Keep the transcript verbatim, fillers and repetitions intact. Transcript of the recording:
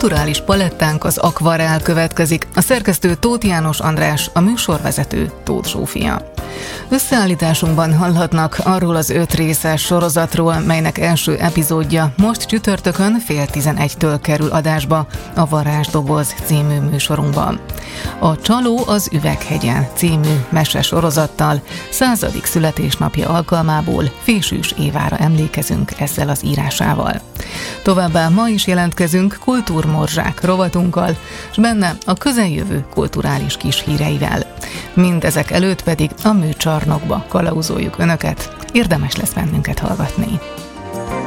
kulturális palettánk az akvarell következik. A szerkesztő Tóth János András, a műsorvezető Tóth Zsófia. Összeállításunkban hallhatnak arról az öt részes sorozatról, melynek első epizódja most csütörtökön fél tizenegytől kerül adásba, a Varázsdoboz című műsorunkban. A Csaló az Üveghegyen című mesesorozattal századik születésnapja alkalmából Fésűs Évára emlékezünk ezzel az írásával. Továbbá ma is jelentkezünk Kultúrmorzsák rovatunkkal, s benne a közeljövő kulturális kis híreivel. Mindezek előtt pedig a műcsarnokba kalauzoljuk Önöket, érdemes lesz bennünket hallgatni.